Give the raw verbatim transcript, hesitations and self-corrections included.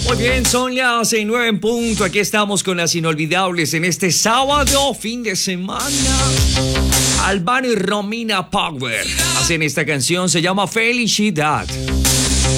Muy bien, son las nueve en punto. Aquí estamos con las inolvidables en este sábado, fin de semana. Albano y Romina Power hacen esta canción, se llama Felicidad.